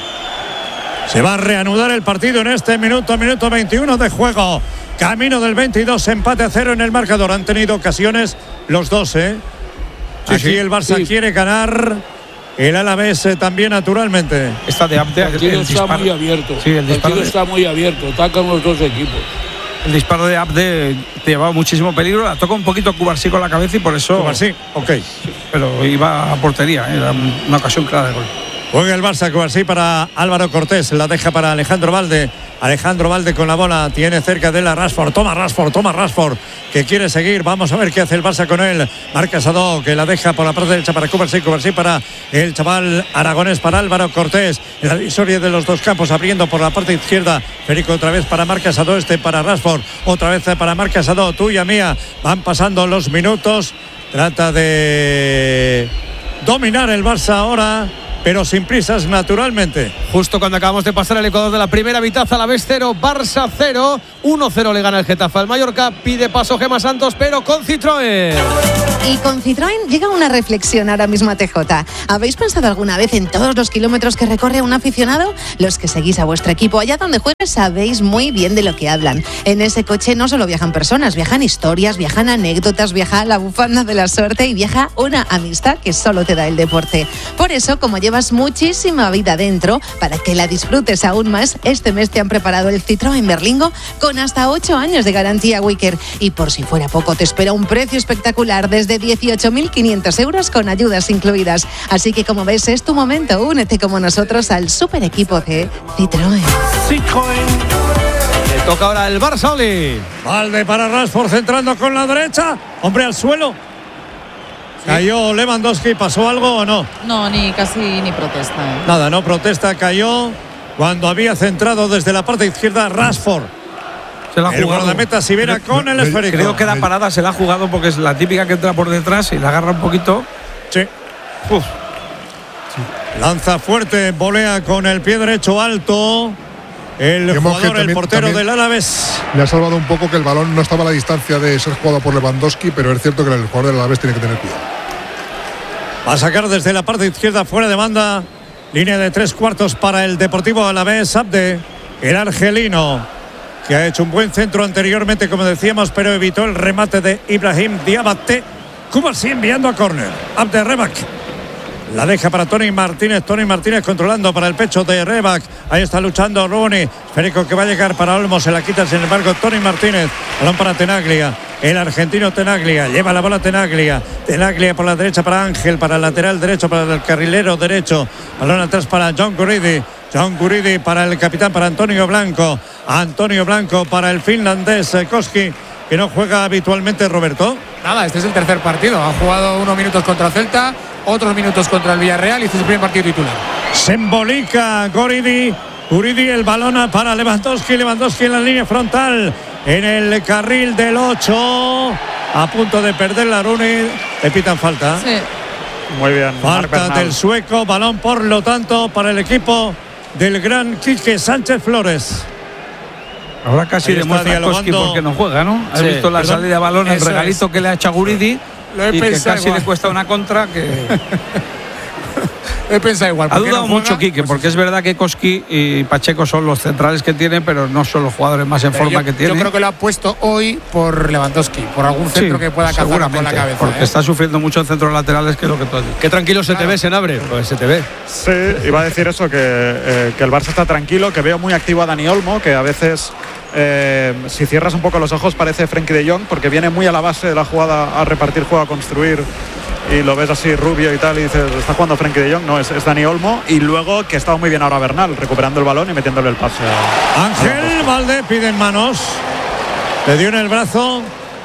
Se va a reanudar el partido en este minuto 21 de juego. Camino del 22, empate a 0 en el marcador. Han tenido ocasiones los dos, ¿eh? Sí, aquí el Barça quiere ganar. El Alavés también, naturalmente. Está de Abde. El partido está muy abierto. Sí, el partido está muy abierto. Atacan los dos equipos. El disparo de Abde te llevaba muchísimo peligro. La toca un poquito Cubarsí con la cabeza y por eso. Cubarsí, ok. Pero iba a portería. Era una ocasión clara de gol. Juega el Barça, Cubarsí para Álvaro Cortés. La deja para Alejandro Balde. Alejandro Balde con la bola, tiene cerca de la Rashford, toma Rashford, que quiere seguir, vamos a ver qué hace el Barça con él. Marc Casado, que la deja por la parte derecha para Cubarsí para el chaval aragonés, para Álvaro Cortés, la divisoria de los dos campos, abriendo por la parte izquierda, Federico otra vez para Marc Casado, para Rashford, otra vez para Marc Casado, tuya mía, van pasando los minutos, trata de dominar el Barça ahora, pero sin prisas, naturalmente. Justo cuando acabamos de pasar el Ecuador de la primera mitad, Alavés 0, Barça 0, 1-0 le gana el Getafe al Mallorca, pide paso Gemma Santos, pero con Citroën. Y con Citroën llega una reflexión ahora mismo a TJ. ¿Habéis pensado alguna vez en todos los kilómetros que recorre un aficionado? Los que seguís a vuestro equipo, allá donde juegues, sabéis muy bien de lo que hablan. En ese coche no solo viajan personas, viajan historias, viajan anécdotas, viaja la bufanda de la suerte y viaja una amistad que solo te da el deporte. Por eso, como llevas muchísima vida dentro, para que la disfrutes aún más, este mes te han preparado el Citroën Berlingo con hasta 8 años de garantía Wicker. Y por si fuera poco, te espera un precio espectacular desde 18.500 euros con ayudas incluidas. Así que, como ves, es tu momento. Únete como nosotros al super equipo de Citroën. Le toca ahora el Barça, Oli. Valde para Rashford, centrando con la derecha. Hombre al suelo. Cayó Lewandowski. ¿Pasó algo o no? No, casi ni protesta. Nada, no protesta. Cayó cuando había centrado desde la parte izquierda Rashford. Se la ha el jugado. guardameta Sibera con el esférico. Creo que la parada se la ha jugado porque es la típica que entra por detrás y la agarra un poquito. Sí. Uf. Lanza fuerte, volea con el pie derecho alto. El jugador, el portero del Alavés. Le ha salvado un poco que el balón no estaba a la distancia de ser jugado por Lewandowski, pero es cierto que el jugador del Alavés tiene que tener cuidado. Va a sacar desde la parte izquierda, fuera de banda. Línea de 3/4 para el Deportivo Alavés. Abde, el argelino, que ha hecho un buen centro anteriormente, como decíamos, pero evitó el remate de Ibrahim Diabate. Kubasi enviando a córner. Abde Rebak. La deja para Tony Martínez. Tony Martínez controlando para el pecho de Rebak. Ahí está luchando Rooney. Esférico que va a llegar para Olmo. Se la quita, sin embargo, Tony Martínez. Balón para Tenaglia. El argentino Tenaglia. Lleva la bola Tenaglia. Tenaglia por la derecha para Ángel. Para el lateral derecho, para el carrilero derecho. Balón atrás para John Guridi. John Guridi para el capitán, para Antonio Blanco. Antonio Blanco para el finlandés Koski, que no juega habitualmente, Roberto. Nada, este es el tercer partido. Ha jugado unos minutos contra Celta, otros minutos contra el Villarreal y este es el primer partido titular. Se embolica Guridi. Guridi, el balón para Lewandowski. Lewandowski en la línea frontal. En el carril del 8. A punto de perder la Rooney. Le pitan falta. Sí. Muy bien. Falta del sueco. Balón, por lo tanto, para el equipo del gran Quique Sánchez Flores. Ahora casi demuestra Koski por qué no juega, ¿no? Has visto la salida de balón, el regalito que le ha hecho a Guridi y que casi le cuesta una contra que... He pensado igual. Ha dudado mucho Quique, porque es verdad que Koski y Pacheco son los centrales que tiene, pero no son los jugadores más en forma que tiene. Yo creo que lo ha puesto hoy por Lewandowski, por algún centro que pueda cazar con la cabeza. Porque está sufriendo mucho en centros laterales, que es lo que tú has dicho. Qué tranquilo se te ve, Senabre. Pues se te ve. Sí, iba a decir eso, que el Barça está tranquilo, que veo muy activo a Dani Olmo, que a veces... si cierras un poco los ojos parece Frenkie de Jong, porque viene muy a la base de la jugada, a repartir juego, a construir, y lo ves así rubio y tal y dices, está jugando Frenkie de Jong. No, es Dani Olmo. Y luego que estaba muy bien ahora Bernal, recuperando el balón y metiéndole el pase Ángel Valde pide en manos, le dio en el brazo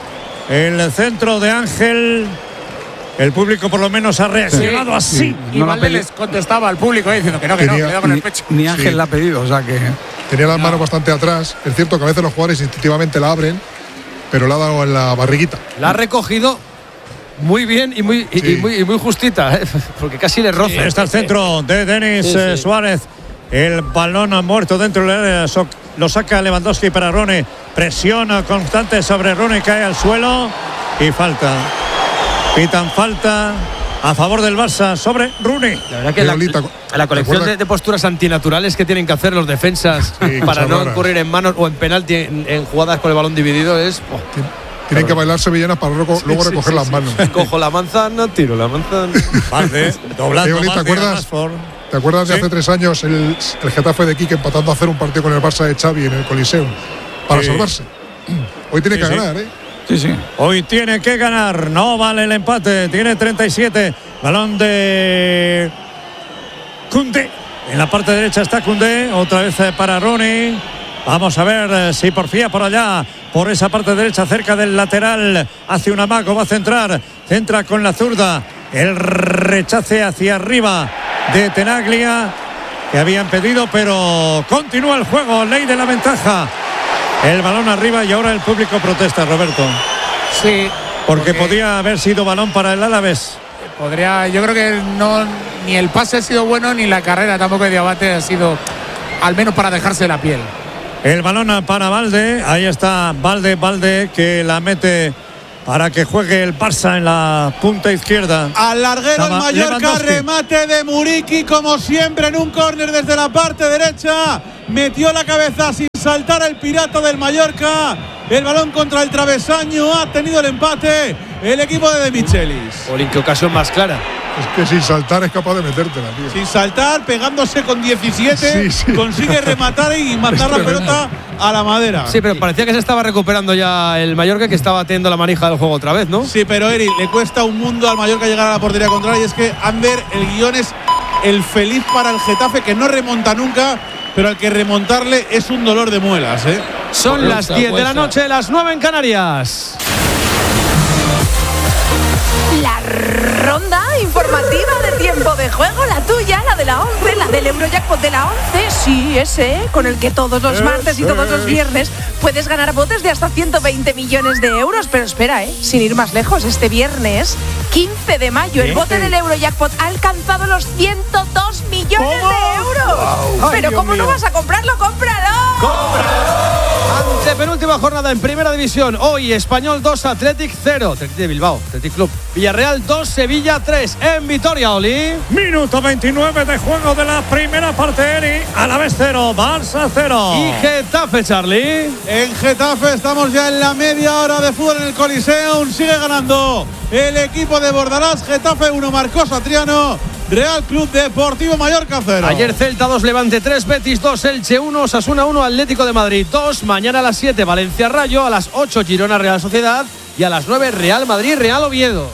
el centro de Ángel. El público por lo menos ha reaccionado así. Y no Valde les contestaba al público diciendo que no, quedó con el pecho. Ni Ángel la ha pedido, o sea que... Tenía las manos bastante atrás. Es cierto que a veces los jugadores instintivamente la abren, pero la ha dado en la barriguita. La ha recogido muy bien y muy justita, porque casi le roza. Está el centro de Denis Suárez. El balón ha muerto dentro del área. Lo saca Lewandowski para Rooney. Presión constante sobre Rooney, cae al suelo y falta. Pitan falta a favor del Barça sobre Rooney. La verdad que la colección de posturas antinaturales que tienen que hacer los defensas para no incurrir en manos o en penalti en jugadas con el balón dividido es... Tienen que bailar sevillanas para luego recoger las manos. Cojo la manzana, tiro la manzana. Vale, doblando. ¿Te acuerdas de hace 3 años el Getafe de Quique empatando a hacer un partido con el Barça de Xavi en el Coliseum para salvarse? Hoy tiene que ganar, ¿eh? Sí. Hoy tiene que ganar, no vale el empate, tiene 37, balón de Koundé, en la parte derecha está Koundé, otra vez para Rooney, vamos a ver si porfía por allá, por esa parte derecha cerca del lateral, hace un amago, va a centra con la zurda, el rechace hacia arriba de Tenaglia, que habían pedido, pero continúa el juego, ley de la ventaja. El balón arriba y ahora el público protesta, Roberto. Sí. Porque podía haber sido balón para el Alavés. Podría, yo creo que no, ni el pase ha sido bueno, ni la carrera tampoco de Diabate ha sido, al menos para dejarse la piel. El balón para Valde, ahí está Valde que la mete para que juegue el Barça en la punta izquierda. Al larguero el Mallorca, remate de Muriqui, como siempre en un córner desde la parte derecha. Metió la cabeza sin saltar el pirata del Mallorca. El balón contra el travesaño, ha tenido el empate el equipo de Michelis. Olin, qué ocasión más clara. Es que sin saltar es capaz de metértela, tío. Sin saltar, pegándose con 17, consigue rematar y mandar la pelota a la madera. Sí, pero parecía que se estaba recuperando ya el Mallorca, que estaba teniendo la manija del juego otra vez, ¿no? Sí, pero Eri, le cuesta un mundo al Mallorca llegar a la portería contraria. Y es que Ander, el guión es el feliz para el Getafe, que no remonta nunca, pero al que remontarle es un dolor de muelas, ¿eh? Son las 10 de la noche, las 9 en Canarias. La ronda informativa de tiempo de juego, la tuya, la de la 11, la del Eurojackpot de la 11. Sí, ese, con el que todos los martes y todos los viernes puedes ganar botes de hasta 120 millones de euros. Pero espera, sin ir más lejos, este viernes, 15 de mayo, el bote del Eurojackpot ha alcanzado los 102 millones de euros. Wow. Pero Ay, ¿cómo Dios no mío. vas a comprarlo? ¡Cómpralo! Antepenúltima jornada en Primera División. Hoy Español 2, Athletic 0. Athletic de Bilbao, Athletic Club. Villarreal 2, Sevilla 3. En Vitoria, Oli. Minuto 29 de juego de la primera parte, Eri. Alavés 0, Barça 0. Y Getafe, Charlie. En Getafe estamos ya en la media hora de fútbol en el Coliseum. Sigue ganando el equipo de Bordalás. Getafe 1, marcó Satriano. Real Club Deportivo Mallorca 0. Ayer Celta 2, Levante 3, Betis 2, Elche 1, Osasuna 1, Atlético de Madrid 2. Mañana a las 7, Valencia Rayo. A las 8, Girona Real Sociedad. Y a las 9, Real Madrid Real Oviedo.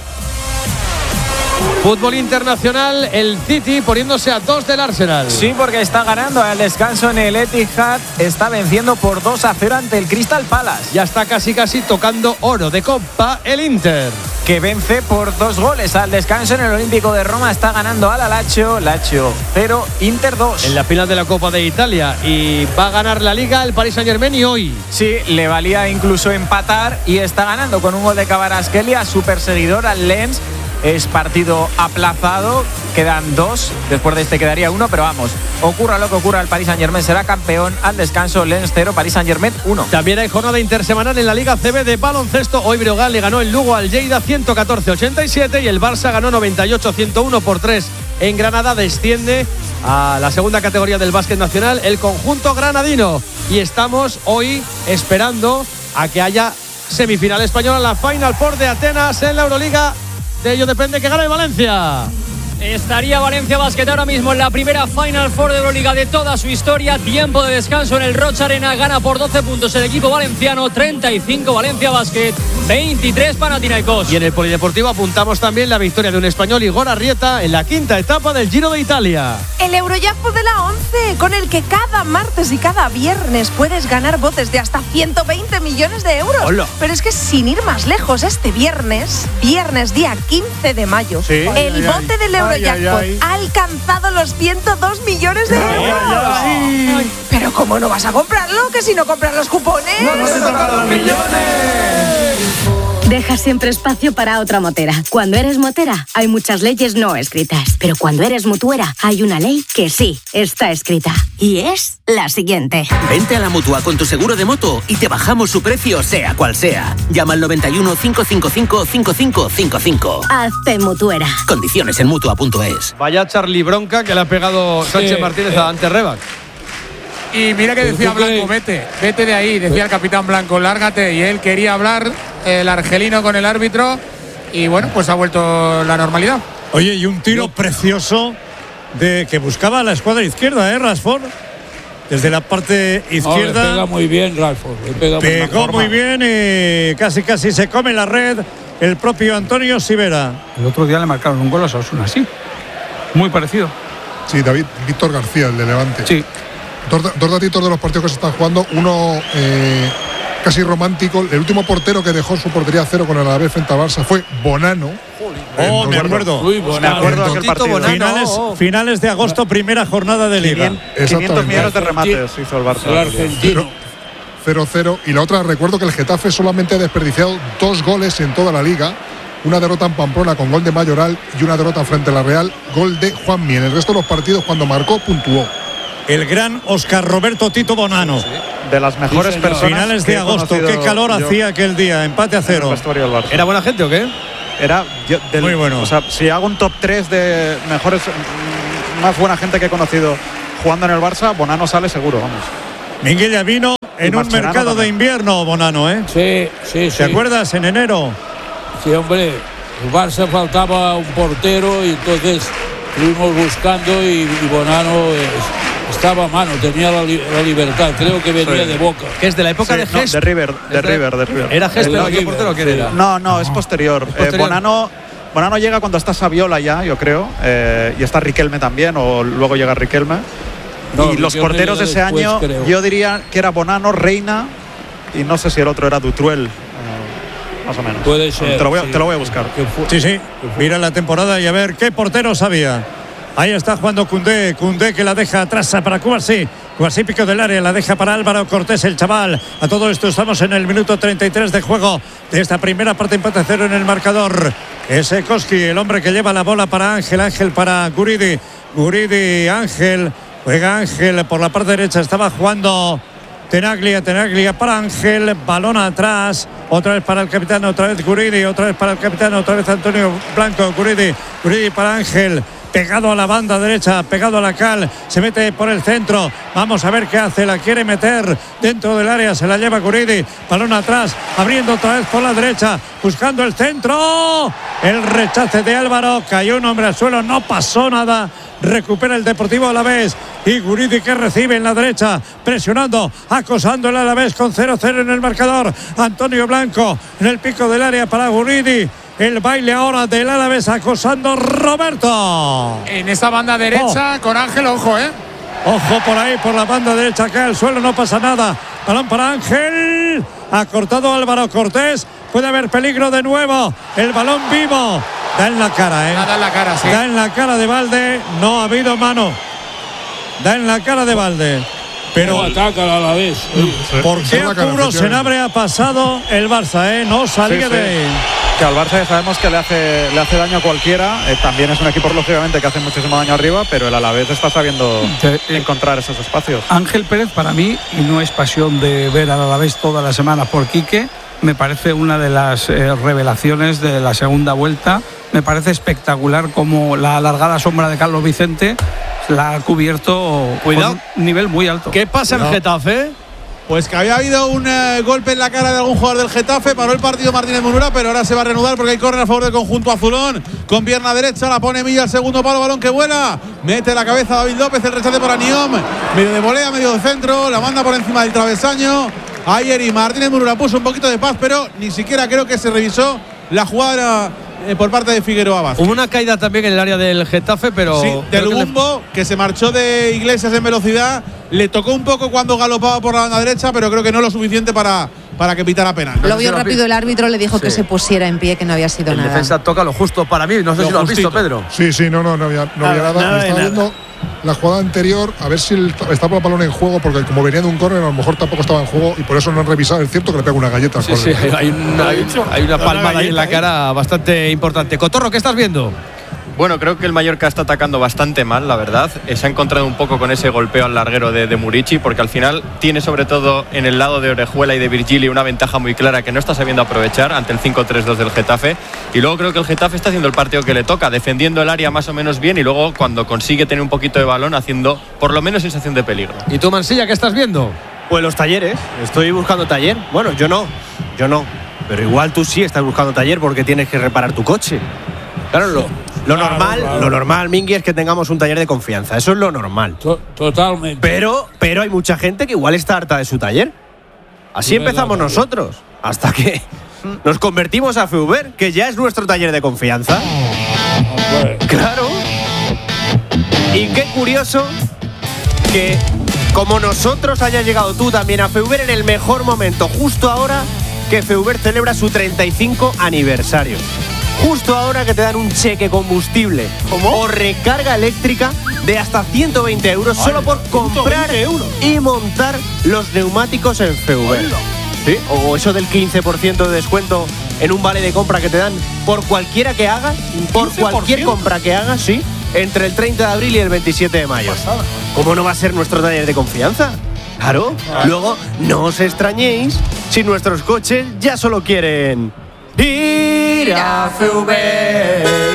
Fútbol internacional, el City poniéndose a 2 del Arsenal. Sí, porque está ganando al descanso en el Etihad. Está venciendo por 2-0 ante el Crystal Palace. Ya está casi tocando oro de Copa el Inter, que vence por 2 goles al descanso en el Olímpico de Roma. Está ganando al Lazio 0, Inter 2. En la final de la Copa de Italia. Y va a ganar la Liga el Paris Saint-Germain y hoy. Sí, le valía incluso empatar y está ganando con un gol de Kvaratskhelia a su perseguidor, al Lens. Es partido aplazado, quedan 2, después de este quedaría 1, pero vamos, ocurra lo que ocurra, el Paris Saint-Germain será campeón al descanso. Lens 0, Paris Saint-Germain 1. También hay jornada intersemanal en la Liga CB de baloncesto. Hoy Breogán le ganó el Lugo al Lleida 114-87 y el Barça ganó 98-101 por 3 en Granada. Desciende a la segunda categoría del básquet nacional el conjunto granadino y estamos hoy esperando a que haya semifinal española, la Final Four de Atenas en la Euroliga. De ello depende que gane Valencia. Estaría Valencia Basket ahora mismo en la primera Final Four de Euroliga de toda su historia. Tiempo de descanso en el Rocha Arena. Gana por 12 puntos el equipo valenciano. 35 Valencia Basket, 23 Panathinaikos. Y en el Polideportivo apuntamos también la victoria de un español, Igor Arrieta, en la quinta etapa del Giro de Italia. El Eurojackpot de la 11, con el que cada martes y cada viernes puedes ganar botes de hasta 120 millones de euros. ¡Hola! Pero es que sin ir más lejos, este viernes día 15 de mayo, sí. El bote del Eurojackpot ha alcanzado los 102 millones de euros. Ay. Pero ¿cómo no vas a comprarlo? Que si no compras los cupones. ¡No se tocan los millones! Deja siempre espacio para otra motera. Cuando eres motera, hay muchas leyes no escritas. Pero cuando eres mutuera, hay una ley que sí está escrita. Y es la siguiente. Vente a la Mutua con tu seguro de moto y te bajamos su precio sea cual sea. Llama al 91 555 5555. Hazte mutuera. Condiciones en Mutua.es. Vaya Charlie bronca que le ha pegado Sánchez Martínez a Ante Rebac. Y mira que decía Blanco, vete de ahí, decía el capitán Blanco, lárgate. Y él quería hablar, el argelino, con el árbitro. Y bueno, pues ha vuelto la normalidad. Oye, y un tiro precioso de que buscaba la escuadra izquierda, Rashford. Desde la parte izquierda. Le pega muy bien Rashford. Pegó muy bien y casi se come la red el propio Antonio Sivera. El otro día le marcaron un gol a Osasuna, sí. Muy parecido. Sí, Víctor García, el de Levante. Sí. Dos datitos de los partidos que se están jugando. Uno casi romántico. El último portero que dejó su portería a 0 con el Alavés frente a Barça fue Bonano. Oh, me acuerdo. Me acuerdo de aquel partido. Bonano. Finales de agosto, primera jornada de Liga. 500 millones de remates hizo el Barça. El argentino. 0-0. Y la otra, recuerdo que el Getafe solamente ha desperdiciado 2 goles en toda la Liga. Una derrota en Pamplona con gol de Mayoral y una derrota frente a la Real, gol de Juanmi. En el resto de los partidos, cuando marcó, puntuó. el gran Óscar Roberto Tito Bonano. Sí. De las mejores personas. Finales de agosto, qué calor hacía aquel día, empate a 0. ¿Era buena gente o qué? Era muy bueno. O sea, si hago un top 3 de mejores, más buena gente que he conocido jugando en el Barça, Bonano sale seguro, vamos. Minguella vino en un mercado también de invierno, Bonano, ¿eh? Sí. ¿Te acuerdas? En enero. Sí, hombre. El Barça faltaba un portero y entonces estuvimos buscando y Bonano estaba a mano, tenía la libertad. Creo que venía de Boca. ¿Que es de la época de Gest? De River. ¿Era Gest pero qué portero que era? No, es posterior. Bonano llega cuando está Saviola ya, yo creo, y está Riquelme también, o luego llega Riquelme. Y los porteros de ese año, creo. Yo diría que era Bonano, Reina, y no sé si el otro era Dutruel. Más o menos. Puede ser. Te lo voy a buscar. Sí. Mira la temporada y a ver qué porteros había. Ahí está jugando Koundé que la deja atrás para Cubarsí. Cubarsí pico del área, la deja para Álvaro Cortés, el chaval. A todo esto estamos en el minuto 33 de juego de esta primera parte, empate a 0 en el marcador. Es Koski, el hombre que lleva la bola para Ángel para Guridi, Ángel. Juega Ángel por la parte derecha, estaba jugando Tenaglia para Ángel, balón atrás, otra vez para el capitán, otra vez Guridi, otra vez para el capitán, otra vez Antonio Blanco, Guridi para Ángel, pegado a la banda derecha, pegado a la cal, se mete por el centro, vamos a ver qué hace, la quiere meter dentro del área, se la lleva Guridi, balón atrás, abriendo otra vez por la derecha, buscando el centro, el rechace de Álvaro, cayó un hombre al suelo, no pasó nada. Recupera el Deportivo Alavés y Guridi que recibe en la derecha, presionando, acosando el Alavés con 0-0 en el marcador. Antonio Blanco en el pico del área para Guridi. El baile ahora del Alavés acosando Roberto. En esa banda derecha con Ángel, ojo, Ojo por ahí, por la banda derecha, cae al suelo, no pasa nada. Balón para Ángel. Ha cortado Álvaro Cortés. Puede haber peligro de nuevo. El balón vivo. Da en la cara, Da en la cara, sí. Da en la cara de Valde. No ha habido mano. Da en la cara de Valde. Pero no ataca a la vez. ¿Por qué apuro Senabre ha pasado el Barça? No salía de ahí. Que al Barça ya sabemos que le hace daño a cualquiera. También es un equipo, lógicamente, que hace muchísimo daño arriba, pero el Alavés está sabiendo encontrar esos espacios. Ángel Pérez, para mí, y no es pasión de ver al Alavés todas las semanas por Quique, me parece una de las revelaciones de la segunda vuelta. Me parece espectacular como la alargada sombra de Carlos Vicente la ha cubierto con un nivel muy alto. ¿Qué pasa en Getafe? Pues que había habido un golpe en la cara de algún jugador del Getafe, paró el partido Martínez Munura, pero ahora se va a reanudar porque hay córner a favor del conjunto azulón, con pierna derecha, la pone Milla al segundo palo, balón que vuela, mete la cabeza David López, el rechace para Niom, medio de volea, medio de centro, la manda por encima del travesaño. Ayer y Martínez Munura puso un poquito de paz, pero ni siquiera creo que se revisó la jugada por parte de Figueroa Vázquez. Hubo una caída también en el área del Getafe, pero sí, del Lubumbo, que se marchó de Iglesias en velocidad. Le tocó un poco cuando galopaba por la banda derecha, pero creo que no lo suficiente para que pitara penal. Lo vio rápido el árbitro, le dijo que se pusiera en pie, que no había sido nada. La defensa toca lo justo para mí, no sé si lo has visto, Pedro. Sí, no había nada. Estaba viendo la jugada anterior, a ver si estaba el balón en juego, porque como venía de un córner, a lo mejor tampoco estaba en juego y por eso no han revisado. Es cierto que le pega una galleta. Sí, hay una palmada ahí en la cara bastante importante. Cotorro, ¿qué estás viendo? Bueno, creo que el Mallorca está atacando bastante mal, la verdad. Se ha encontrado un poco con ese golpeo al larguero de Murici, porque al final tiene sobre todo en el lado de Orejuela y de Virgili una ventaja muy clara que no está sabiendo aprovechar ante el 5-3-2 del Getafe. Y luego creo que el Getafe está haciendo el partido que le toca, defendiendo el área más o menos bien y luego cuando consigue tener un poquito de balón haciendo por lo menos sensación de peligro. ¿Y tú, Mansilla, qué estás viendo? Pues los talleres. Estoy buscando taller. Bueno, yo no. Pero igual tú sí estás buscando taller porque tienes que reparar tu coche. Claro, lo normal, Mingui, es que tengamos un taller de confianza. Eso es lo normal. Totalmente. Pero hay mucha gente que igual está harta de su taller. Así empezamos nosotros. Hasta que nos convertimos a Feuber, que ya es nuestro taller de confianza. Claro. Y qué curioso que, como nosotros, hayas llegado tú también a Feuber en el mejor momento, justo ahora que Feuber celebra su 35 aniversario. Justo ahora que te dan un cheque combustible o recarga eléctrica de hasta 120 euros solo por comprar y montar los neumáticos en Feuber. ¿Sí? O eso del 15% de descuento en un vale de compra que te dan por cualquiera que hagas, por cualquier compra que hagas, sí. entre el 30 de abril y el 27 de mayo. ¿Cómo no va a ser nuestro taller de confianza? Claro. Luego, no os extrañéis si nuestros coches ya solo quieren ir a FV.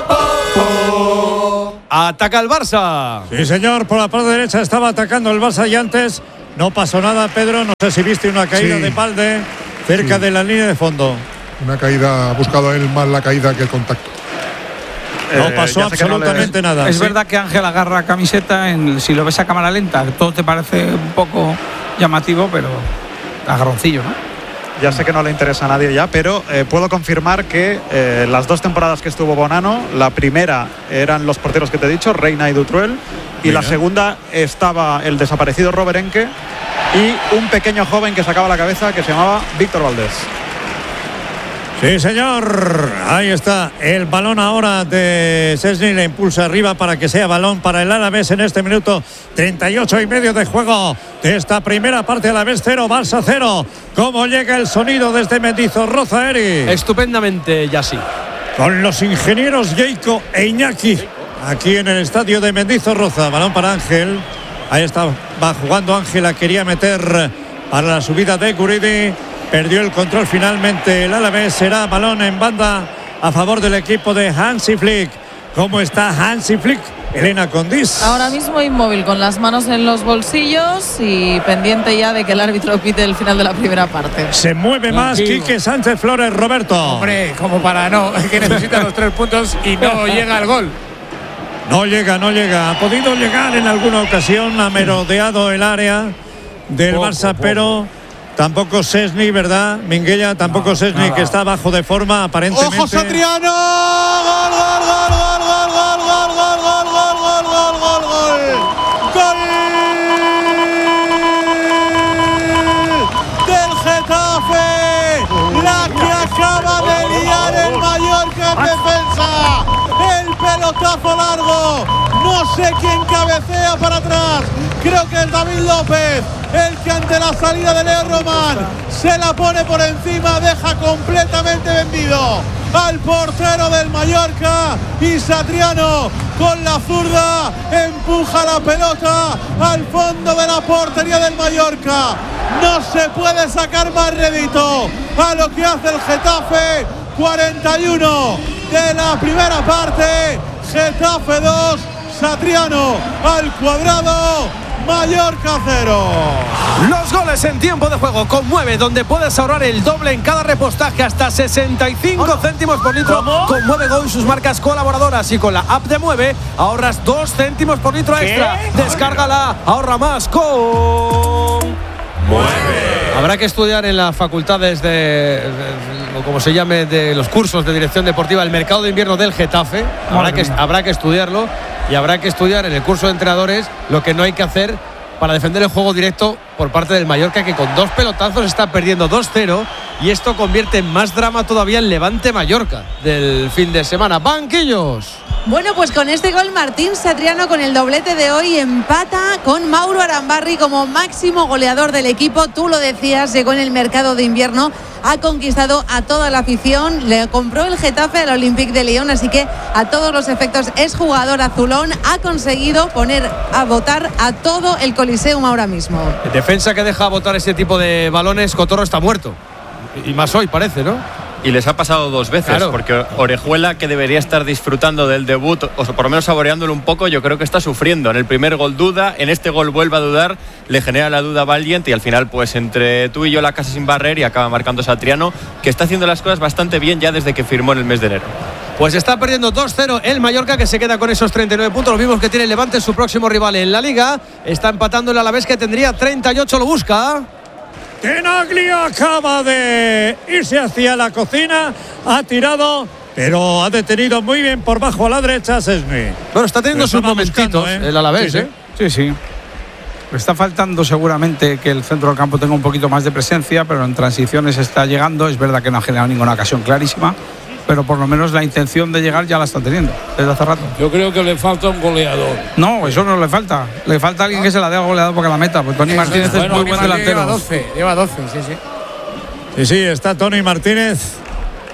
Ataca el Barça. Sí, señor, por la parte derecha estaba atacando el Barça y antes no pasó nada, Pedro. No sé si viste una caída de Balde cerca de la línea de fondo. Una caída, ha buscado él más la caída que el contacto. No pasó absolutamente nada. Es verdad que Ángel agarra camiseta, si lo ves a cámara lenta, todo te parece un poco llamativo, pero agarroncillo, ¿no? Ya sé que no le interesa a nadie ya, pero puedo confirmar que las 2 temporadas que estuvo Bonano, la primera eran los porteros que te he dicho, Reina y Dutruel, y la segunda estaba el desaparecido Robert Enke y un pequeño joven que sacaba la cabeza que se llamaba Víctor Valdés. Sí, señor. Ahí está el balón ahora de Szczęsny. Le impulsa arriba para que sea balón para el Alavés en este minuto 38 y medio de juego de esta primera parte. Alavés 0, Barça 0. ¿Cómo llega el sonido desde Mendizorroza, Eri? Estupendamente, Yassi. Con los ingenieros Jayco e Iñaki aquí en el estadio de Mendizorroza. Balón para Ángel. Ahí está, va jugando Ángel. La quería meter para la subida de Guridi. Perdió el control finalmente el Alavés. Será balón en banda a favor del equipo de Hansi Flick. ¿Cómo está Hansi Flick? Elena Condis. Ahora mismo inmóvil, con las manos en los bolsillos y pendiente ya de que el árbitro pite el final de la primera parte. Se mueve más Quique Sánchez Flores, Roberto. Hombre, como para no, que necesita los 3 puntos y no llega al gol. No llega. Ha podido llegar en alguna ocasión, ha merodeado el área del Barça, pero tampoco Szczęsny, ¿verdad? Minguella, tampoco Szczęsny, que está bajo de forma aparentemente. ¡Ojo, Satriano! ¡Gol, gol, gol, gol, gol, gol, gol, gol, gol, gol, gol, gol, gol! ¡Gol del Getafe! La que acaba de liar el Mallorca en defensa. El pelotazo largo. No sé quién cabecea para atrás. Creo que es David López, el que ante la salida de Leo Román se la pone por encima, deja completamente vendido al portero del Mallorca, y Satriano con la zurda empuja la pelota al fondo de la portería del Mallorca. No se puede sacar más rédito a lo que hace el Getafe. 41 de la primera parte, Getafe 2, Satriano al cuadrado, Mallorca 0. Los goles en tiempo de juego con Mueve, donde puedes ahorrar el doble en cada repostaje, hasta 65 céntimos por litro. ¿Cómo? Con Mueve Go y sus marcas colaboradoras, y con la app de Mueve ahorras 2 céntimos por litro extra. Descárgala, ahorra más con Mueve. Habrá que estudiar en las facultades o como se llame, de los cursos de dirección deportiva, el mercado de invierno del Getafe. Habrá que estudiarlo, y habrá que estudiar en el curso de entrenadores lo que no hay que hacer para defender el juego directo por parte del Mallorca, que con 2 pelotazos está perdiendo 2-0, y esto convierte en más drama todavía el Levante Mallorca del fin de semana. ¡Banquillos! Bueno, pues con este gol Martín Satriano, con el doblete de hoy, empata con Mauro Arambarri como máximo goleador del equipo. Tú lo decías, llegó en el mercado de invierno, ha conquistado a toda la afición, le compró el Getafe al Olympique de Lyon, así que a todos los efectos es jugador azulón. Ha conseguido poner a votar a todo el Coliseum ahora mismo. Defensa que deja votar este tipo de balones, Cotorro está muerto, y más hoy parece, ¿no? Y les ha pasado 2 veces, claro, porque Orejuela, que debería estar disfrutando del debut, o por lo menos saboreándolo un poco, yo creo que está sufriendo. En el primer gol duda, en este gol vuelve a dudar, le genera la duda Valiant, y al final, pues entre tú y yo, la casa sin barrer, y acaba marcando Satriano, que está haciendo las cosas bastante bien ya desde que firmó en el mes de enero. Pues está perdiendo 2-0 el Mallorca, que se queda con esos 39 puntos, los mismos que tiene el Levante, su próximo rival en la Liga. Está empatando el Alavés, que tendría 38, lo busca. Tenaglia acaba de irse hacia la cocina, ha tirado, pero ha detenido muy bien por bajo a la derecha Szczęsny. Bueno, está teniendo sus momentitos el Alavés, Sí. Está faltando seguramente que el centro del campo tenga un poquito más de presencia, pero en transiciones está llegando. Es verdad que no ha generado ninguna ocasión clarísima, pero por lo menos la intención de llegar ya la está teniendo desde hace rato. Yo creo que le falta un goleador. No, eso no le falta. Le falta alguien que se la dé al goleador porque la meta. Pues Tony Martínez es muy buen delantero. Lleva 12, sí. Sí, está Tony Martínez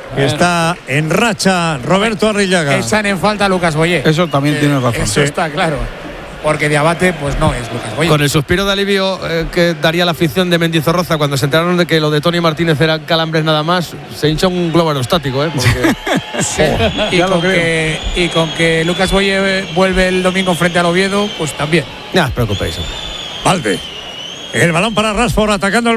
Está en racha Roberto Arrillaga. Echan en falta a Lucas Boyé. Eso también tiene razón. Eso está claro. Porque Diabate, pues no es Lucas Boyé. Con el suspiro de alivio que daría la afición de Mendizorroza cuando se enteraron de que lo de Tony Martínez eran calambres nada más, se hincha un globo aerostático, porque sí. y con que Lucas Boyé vuelve el domingo frente al Oviedo, pues también. No os preocupéis. Valde. El balón para Rashford atacando el